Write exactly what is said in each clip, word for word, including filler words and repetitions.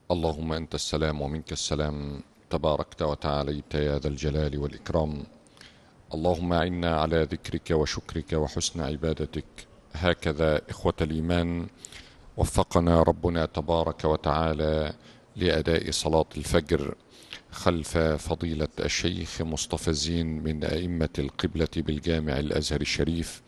اللهم أنت السلام ومنك السلام، تباركت وتعاليت يا ذا الجلال والإكرام. اللهم أعنا على ذكرك وشكرك وحسن عبادتك. هكذا إخوة الإيمان وفقنا ربنا تبارك وتعالى لأداء صلاة الفجر خلف فضيلة الشيخ مصطفى الزين من أئمة القبلة بالجامع الأزهر الشريف،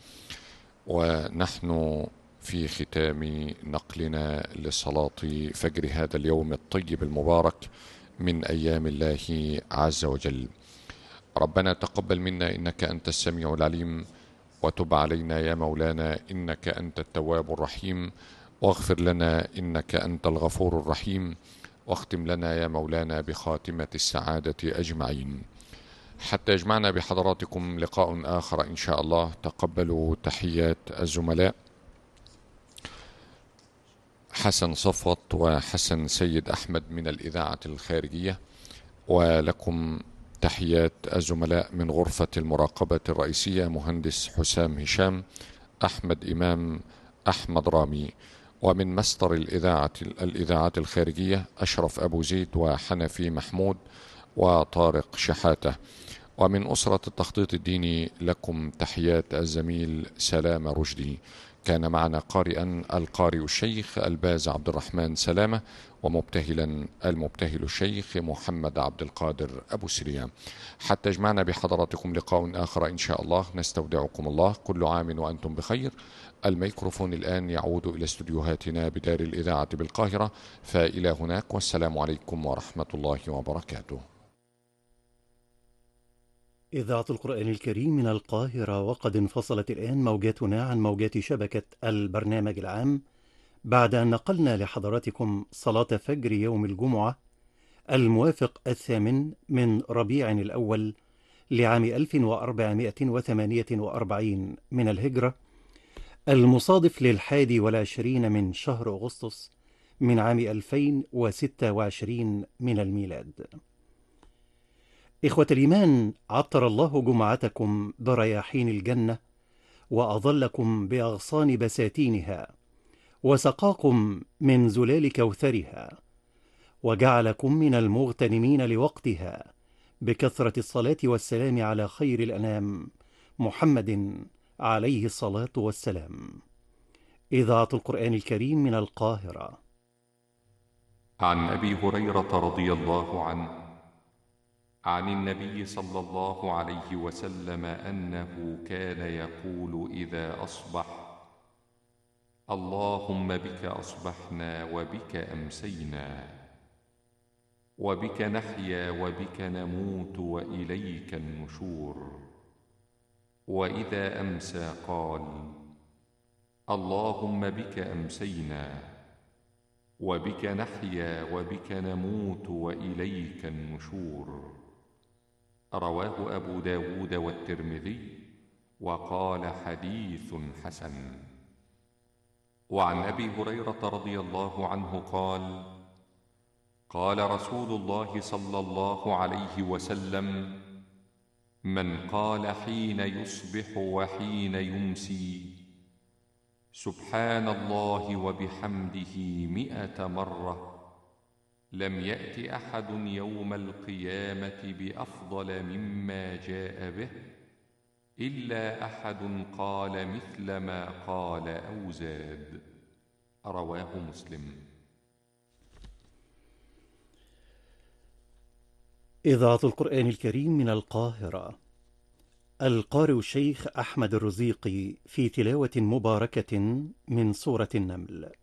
ونحن في ختام نقلنا لصلاة فجر هذا اليوم الطيب المبارك من أيام الله عز وجل. ربنا تقبل منا إنك أنت السميع العليم، وتب علينا يا مولانا إنك أنت التواب الرحيم، واغفر لنا إنك أنت الغفور الرحيم، واختم لنا يا مولانا بخاتمة السعادة أجمعين. حتى يجمعنا بحضراتكم لقاء آخر إن شاء الله، تقبلوا تحيات الزملاء حسن صفوت وحسن سيد أحمد من الإذاعة الخارجية، ولكم تحيات الزملاء من غرفة المراقبة الرئيسية مهندس حسام هشام، أحمد إمام، أحمد رامي، ومن مصدر الإذاعة الإذاعات الخارجية أشرف أبو زيد وحنفي محمود وطارق شحاتة. ومن أسرة التخطيط الديني لكم تحيات الزميل سلام رشدي. كان معنا قارئا القارئ الشيخ الباز عبد الرحمن سلامة، ومبتهلا المبتهل الشيخ محمد عبد القادر أبو سريان. حتى يجمعنا بحضراتكم لقاء آخر إن شاء الله، نستودعكم الله، كل عام وأنتم بخير. الميكروفون الآن يعود إلى استديوهاتنا بدار الإذاعة بالقاهرة، فإلى هناك والسلام عليكم ورحمة الله وبركاته. إذاعة القرآن الكريم من القاهرة، وقد انفصلت الآن موجاتنا عن موجات شبكة البرنامج العام بعد أن نقلنا لحضراتكم صلاة فجر يوم الجمعة الموافق الثامن من ربيع الأول لعام ألف وأربعمائة وثمانية وأربعين من الهجرة، المصادف للحادي والعشرين من شهر أغسطس من عام ألفين وستة وعشرين من الميلاد. إخوة الإيمان، عطر الله جمعتكم برياحين الجنة، وأظلكم بأغصان بساتينها، وسقاكم من زلال كوثرها، وجعلكم من المغتنمين لوقتها بكثرة الصلاة والسلام على خير الأنام محمد عليه الصلاة والسلام. إذاعة القرآن الكريم من القاهرة. عن أبي هريرة رضي الله عنه عن النبي صلى الله عليه وسلم أنه كان يقول إذا أصبح: اللهم بك أصبحنا وبك أمسينا، وبك نحيا وبك نموت وإليك النشور. وإذا أمسى قال: اللهم بك أمسينا وبك نحيا وبك نموت وإليك النشور. رواه أبو داود والترمذي، وقال حديث حسن. وعن أبي هريرة رضي الله عنه قال: قال رسول الله صلى الله عليه وسلم: من قال حين يصبح وحين يمسي سبحان الله وبحمده مئة مرة، لم يأت أحد يوم القيامة بأفضل مما جاء به إلا أحد قال مثل ما قال أو زاد. رواه مسلم. إذاعة القرآن الكريم من القاهرة. القارئ الشيخ أحمد الرزيقي في تلاوة مباركة من سورة النمل.